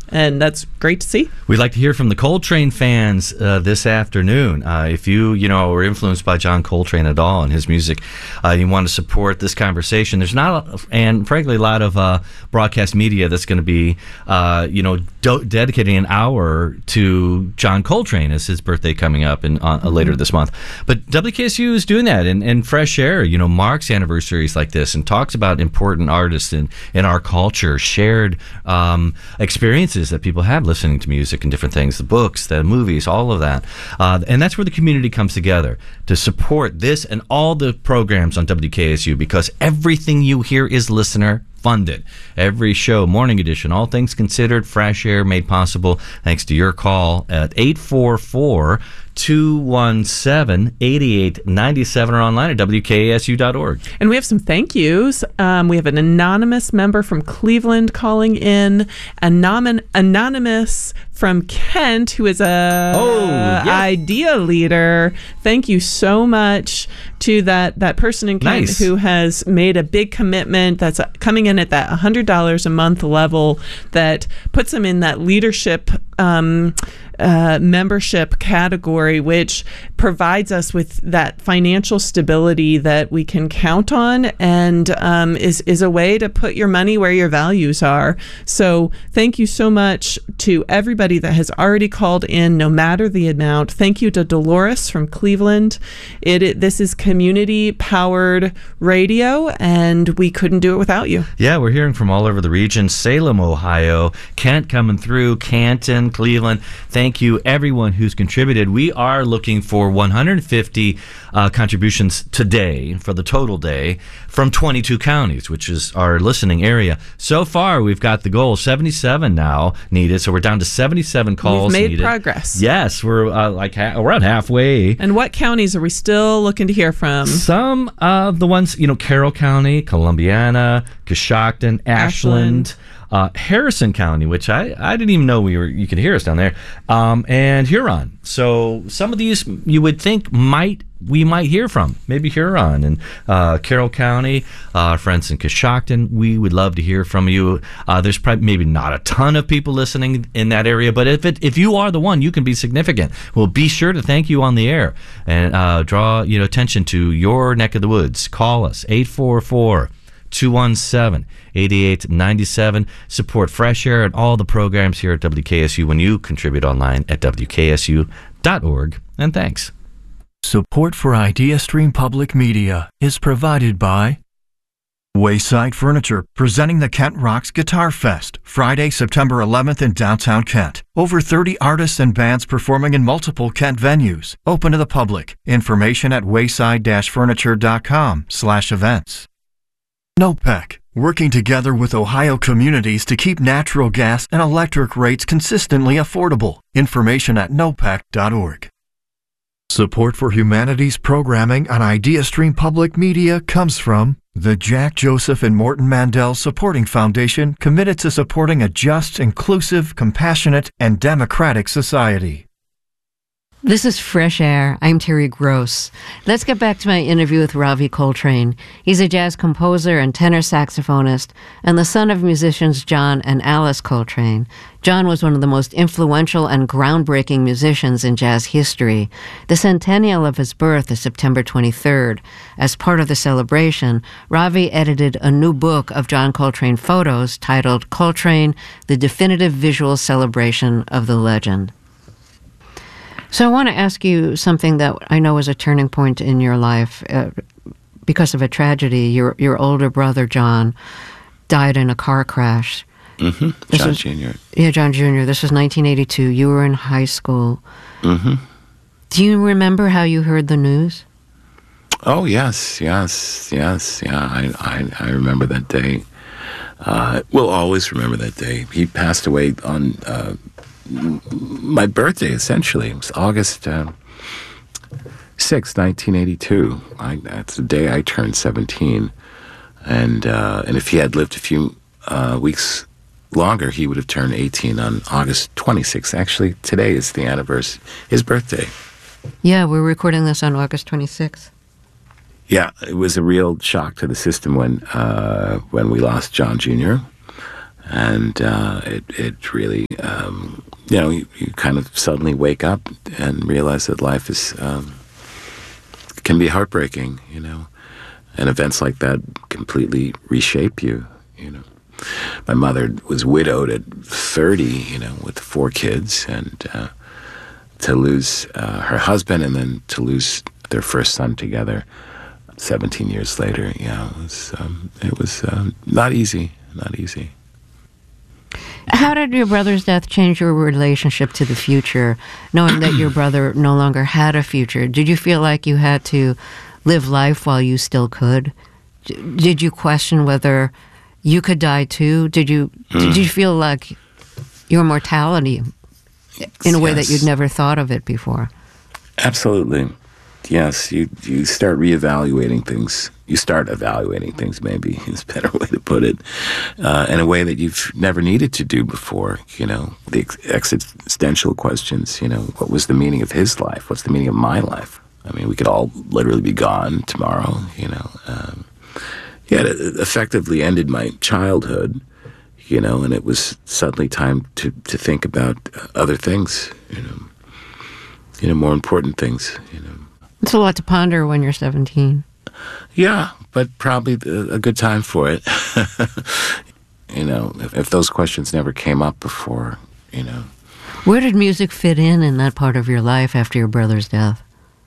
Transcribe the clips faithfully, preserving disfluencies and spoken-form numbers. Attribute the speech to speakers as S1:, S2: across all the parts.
S1: and that's great to see.
S2: We'd like to hear from the Coltrane fans uh, this afternoon. Uh, if you, you know, were influenced by John Coltrane at all and his music, uh, you want to support this conversation. There's not, a, and frankly, a lot of uh, broadcast media that's going to be, uh, you know, do- dedicating an hour to John Coltrane as his birthday coming up in uh, mm-hmm. later this month. But W K S U is doing that, and, and Fresh Air, you know, marks anniversaries like this and talks about important artists in, in our culture, shared um, experiences that people have listening to music and different things, the books, the movies, all of that. Uh, and that's where the community comes together to support this and all the programs on W K S U, because everything you hear is listener funded. Every show, Morning Edition, All Things Considered, Fresh Air, made possible thanks to your call at eight four four, two one seven, eight eight nine seven or online at W K S U dot org.
S1: And we have some thank yous. Um, we have an anonymous member from Cleveland calling in, Anom- anonymous from Kent, who is a
S2: oh, yeah.
S1: idea leader. Thank you so much to that, that person in Kent
S2: nice.
S1: who has made a big commitment that's coming in at that one hundred dollars a month level that puts them in that leadership um, uh, membership category, which provides us with that financial stability that we can count on, and um, is, is a way to put your money where your values are. So thank you so much to everybody that has already called in, no matter the amount. Thank you to Dolores from Cleveland. It, it this is community-powered radio, and we couldn't do it without you.
S2: Yeah, we're hearing from all over the region. Salem, Ohio, Kent coming through, Canton, Cleveland. Thank you, everyone who's contributed. We are looking for one hundred fifty uh, contributions today for the total day from twenty-two counties, which is our listening area. So far, we've got the goal, seventy-seven now needed, so we're down to seventy-seven calls
S1: We've made
S2: needed.
S1: progress.
S2: Yes, we're uh, like ha- around halfway.
S1: And what counties are we still looking to hear from?
S2: Some of the ones, you know, Carroll County, Columbiana, Coshocton, Ashland,
S1: Ashland.
S2: Uh, Harrison County, which I, I didn't even know we were you could hear us down there, um, and Huron. So some of these you would think might we might hear from, maybe Huron and uh, Carroll County, uh, friends in Coshocton. We would love to hear from you. Uh, there's probably maybe not a ton of people listening in that area, but if it if you are the one, you can be significant. We'll be sure to thank you on the air and uh, draw you know attention to your neck of the woods. Call us eight four four, two one seven, eight eight nine seven. Support Fresh Air and all the programs here at W K S U when you contribute online at W K S U dot org. And thanks.
S3: Support for IdeaStream Public Media is provided by Wayside Furniture, presenting the Kent Rocks Guitar Fest, Friday, September eleventh in downtown Kent. Over thirty artists and bands performing in multiple Kent venues. Open to the public. Information at wayside furniture dot com slash events. NOPEC, working together with Ohio communities to keep natural gas and electric rates consistently affordable. Information at nopec dot org. Support for humanities programming on IdeaStream Public Media comes from the Jack Joseph and Morton Mandel Supporting Foundation, committed to supporting a just, inclusive, compassionate, and democratic society.
S4: This is Fresh Air. I'm Terry Gross. Let's get back to my interview with Ravi Coltrane. He's a jazz composer and tenor saxophonist, and the son of musicians John and Alice Coltrane. John was one of the most influential and groundbreaking musicians in jazz history. The centennial of his birth is September twenty-third. As part of the celebration, Ravi edited a new book of John Coltrane photos titled Coltrane, The Definitive Visual Celebration of the Legend. So I want to ask you something that I know is a turning point in your life. Uh, because of a tragedy, your your older brother, John, died in a car crash.
S5: Mm-hmm.
S4: This
S5: John
S4: was,
S5: Junior
S4: Yeah, John Junior This was nineteen eighty-two. You were in high school.
S5: Mm-hmm.
S4: Do you remember how you heard the news?
S5: Oh, yes, yes, yes. Yeah, I, I, I remember that day. Uh, we'll always remember that day. He passed away on... Uh, my birthday, essentially. It was August uh, sixth, nineteen eighty-two. I, that's the day I turned seventeen. And uh, and if he had lived a few uh, weeks longer, he would have turned eighteen on August twenty-sixth. Actually, today is the anniversary, his birthday.
S4: Yeah, we're recording this on August twenty-sixth.
S5: Yeah, it was a real shock to the system when uh, when we lost John Junior And uh, it it really, um, you know, you, you kind of suddenly wake up and realize that life is um, can be heartbreaking, you know, and events like that completely reshape you, you know. My mother was widowed at thirty, you know, with four kids, and uh, to lose uh, her husband and then to lose their first son together seventeen years later, yeah, it was, um, it was um, not easy, not easy.
S4: How did your brother's death change your relationship to the future, knowing that your brother no longer had a future? Did you feel like you had to live life while you still could? D- did you question whether you could die too? Did you mm. did you feel like your mortality in a way yes. that you'd never thought of it before?
S5: Absolutely. Yes, you you start reevaluating things. You start evaluating things, maybe is a better way to put it, uh, in a way that you've never needed to do before. You know, the ex- existential questions, you know, what was the meaning of his life? What's the meaning of my life? I mean, we could all literally be gone tomorrow, you know. Um, yeah, it effectively ended my childhood, you know, and it was suddenly time to, to think about other things, you know, you know, more important things, you know.
S4: It's a lot to ponder when you're seventeen.
S5: Yeah, but probably a good time for it. You know, if, if those questions never came up before, you know.
S4: Where did music fit in in that part of your life after your brother's death?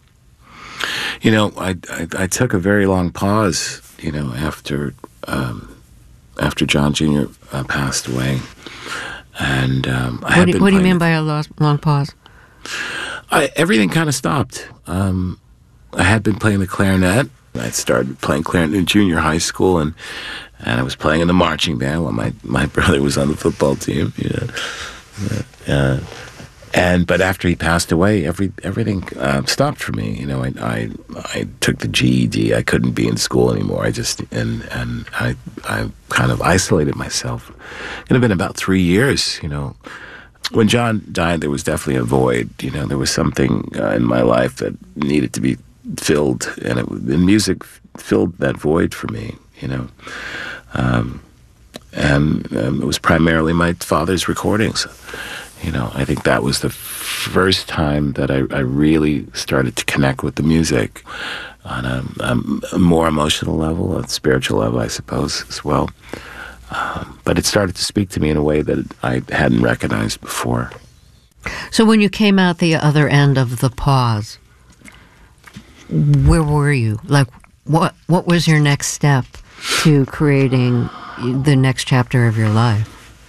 S5: You know, I, I, I took a very long pause, you know, after um, after John Junior Uh, passed away. And um, I
S4: What, do, what do you mean by a long, long pause?
S5: I, everything kind of stopped. Um, I had been playing the clarinet. I started playing clarinet in junior high school, and and I was playing in the marching band while my, my brother was on the football team. You know, uh, and but after he passed away, every everything uh, stopped for me. You know, I, I I took the G E D. I couldn't be in school anymore. I just and and I I kind of isolated myself. It had been about three years. You know. When John died, there was definitely a void. You know, there was something uh, in my life that needed to be filled, and, it, and music filled that void for me. You know, um, and um, it was primarily my father's recordings. You know, I think that was the first time that I, I really started to connect with the music on a, a more emotional level, a spiritual level, I suppose, as well. Um, but it started to speak to me in a way that I hadn't recognized before.
S4: So when you came out the other end of the pause, where were you? Like, what what was your next step to creating the next chapter of your life?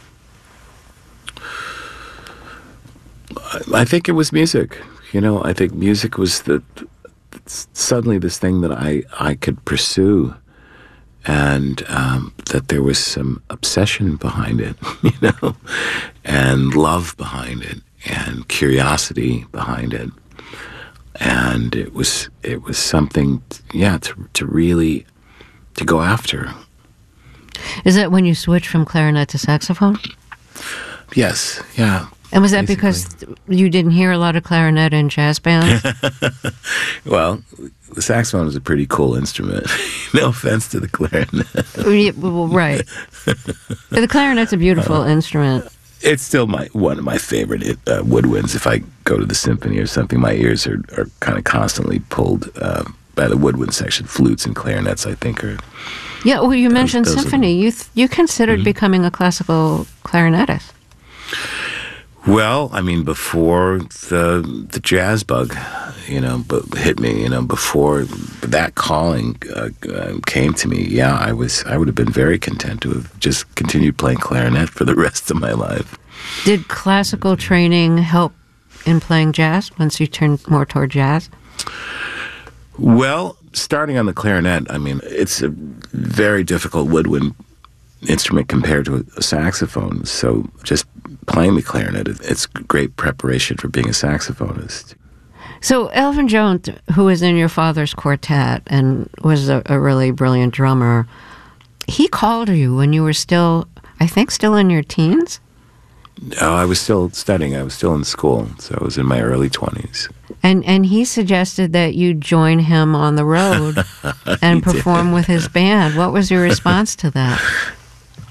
S5: I think it was music. You know, I think music was the suddenly this thing that I, I could pursue. And um, that there was some obsession behind it, you know, and love behind it, and curiosity behind it, and it was it was something, yeah, to to really to go after.
S4: Is that when you switched from clarinet to saxophone?
S5: Yes, yeah.
S4: And was that
S5: basically.
S4: Because you didn't hear a lot of clarinet in jazz bands?
S5: Well, the saxophone is a pretty cool instrument. No offense to the clarinet.
S4: Yeah, well, right. But the clarinet's a beautiful uh, instrument.
S5: It's still my one of my favorite uh, woodwinds. If I go to the symphony or something, my ears are, are kind of constantly pulled uh, by the woodwind section. Flutes and clarinets, I think, are...
S4: Yeah, well, you mentioned
S5: those, those
S4: symphony.
S5: Are,
S4: you th- you considered mm-hmm. becoming a classical clarinetist.
S5: Well, I mean, before the the jazz bug, you know, but hit me, you know, before that calling uh, uh, came to me, yeah, I was, I would have been very content to have just continued playing clarinet for the rest of my life.
S4: Did classical training help in playing jazz once you turned more toward jazz?
S5: Well, starting on the clarinet, I mean, it's a very difficult woodwind instrument compared to a, a saxophone. So just playing the clarinet, it's great preparation for being a saxophonist.
S4: So Elvin Jones, who was in your father's quartet and was a, a really brilliant drummer, he called you when you were still, I think, still in your teens?
S5: No, I was still studying. I was still in school, so I was in my early twenties.
S4: And and he suggested that you join him on the road and perform
S5: did.
S4: with his band. What was your response to that?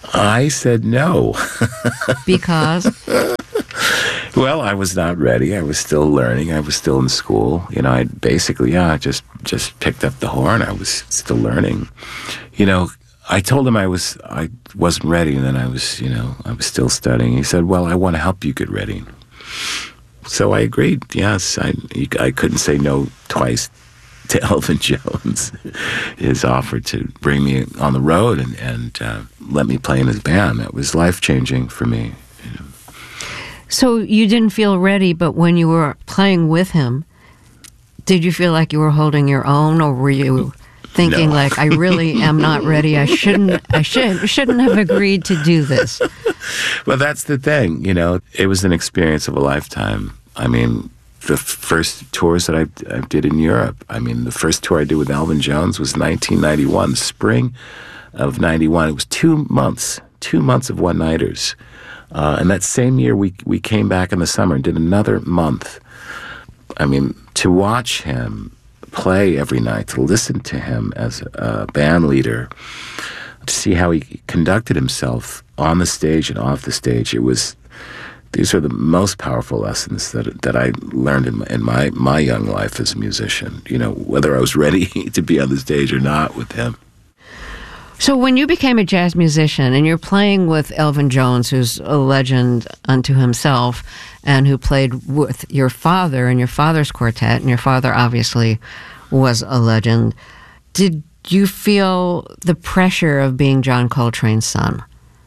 S5: I said no.
S4: Because?
S5: Well, I was not ready. I was still learning. I was still in school. You know, I basically, yeah, I just, just picked up the horn. I was still learning. You know, I told him I was, I wasn't ready, and then I was, you know, I was still studying. He said, well, I want to help you get ready. So I agreed. Yes, I, I couldn't say no twice to Elvin Jones. His offer to bring me on the road and, and uh, let me play in his band. That was life-changing for me. You know.
S4: So you didn't feel ready, but when you were playing with him, did you feel like you were holding your own, or were you thinking
S5: No.
S4: like, I really am not ready. I shouldn't. I should shouldn't have agreed to do this.
S5: Well, that's the thing. You know, it was an experience of a lifetime. I mean, the f- first tours that I, I did in Europe. I mean, the first tour I did with Elvin Jones was nineteen ninety-one, the spring of ninety-one. It was two months, two months of one-nighters. Uh, and that same year, we we came back in the summer and did another month. I mean, to watch him play every night, to listen to him as a band leader, to see how he conducted himself on the stage and off the stage, it was, these are the most powerful lessons that that I learned in my, in my, my young life as a musician, you know, whether I was ready to be on the stage or not with him.
S4: So when you became a jazz musician and you're playing with Elvin Jones, who's a legend unto himself, and who played with your father and your father's quartet, and your father obviously was a legend, did you feel the pressure of being John Coltrane's son?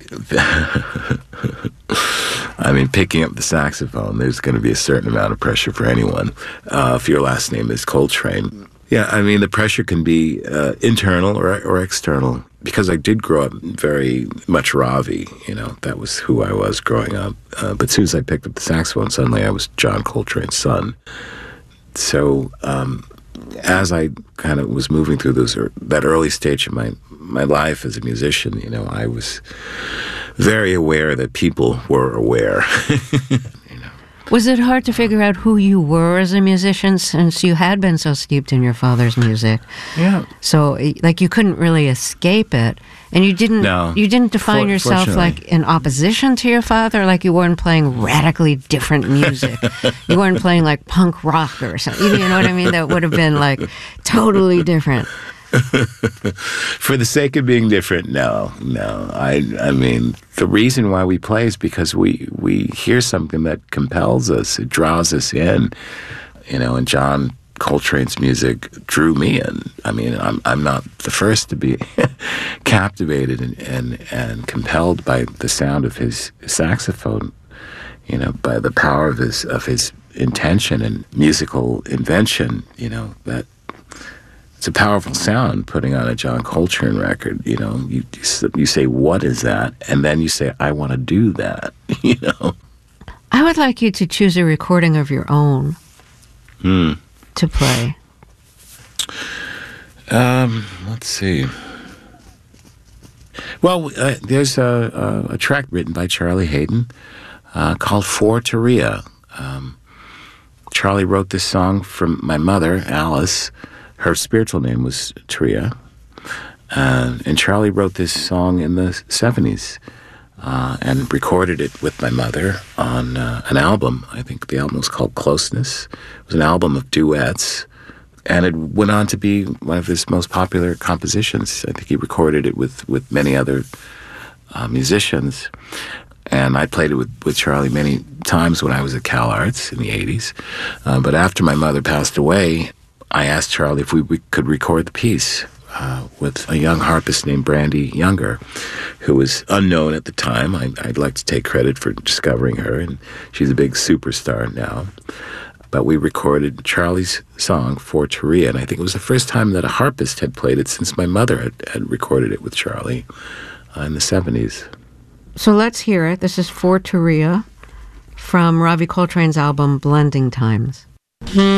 S5: I mean, picking up the saxophone, there's going to be a certain amount of pressure for anyone. Uh, if your last name is Coltrane. Yeah, I mean, the pressure can be uh, internal or, or external. Because I did grow up very much Ravi, you know, that was who I was growing up. Uh, but as soon as I picked up the saxophone, suddenly I was John Coltrane's son. So um, as I kind of was moving through those er- that early stage of my, my life as a musician, you know, I was very aware that people were aware. You know.
S4: Was it hard to figure out who you were as a musician, since you had been so steeped in your father's music?
S5: Yeah.
S4: So, like, you couldn't really escape it, and you didn't.
S5: No.
S4: You didn't define
S5: For-
S4: yourself
S5: fortunately.
S4: like in opposition to your father. Like you weren't playing radically different music. You weren't playing like punk rock or something. You know what I mean? That would have been like totally different.
S5: For the sake of being different, no, no. I, I mean, the reason why we play is because we we hear something that compels us. It draws us in, you know. And John Coltrane's music drew me in. I mean, I'm I'm not the first to be captivated and, and and compelled by the sound of his saxophone. You know, by the power of his of his intention and musical invention. You know that. It's a powerful sound, putting on a John Coltrane record. You know, you you say, what is that? And then you say, I want to do that, you know.
S4: I would like you to choose a recording of your own
S5: Hmm.
S4: to play.
S5: Um, let's see. Well, uh, there's a, a, a track written by Charlie Hayden uh, called For Taria. Um, Charlie wrote this song from my mother, Alice. Her spiritual name was Taria. Uh, and Charlie wrote this song in the seventies uh, and recorded it with my mother on uh, an album. I think the album was called Closeness. It was an album of duets. And it went on to be one of his most popular compositions. I think he recorded it with, with many other uh, musicians. And I played it with, with Charlie many times when I was at Cal Arts in the eighties. Uh, but after my mother passed away, I asked Charlie if we, we could record the piece uh, with a young harpist named Brandy Younger, who was unknown at the time. I, I'd like to take credit for discovering her, and she's a big superstar now. But we recorded Charlie's song, For Taria, and I think it was the first time that a harpist had played it since my mother had, had recorded it with Charlie uh, in the seventies.
S4: So let's hear it. This is For Taria from Ravi Coltrane's album Blending Times.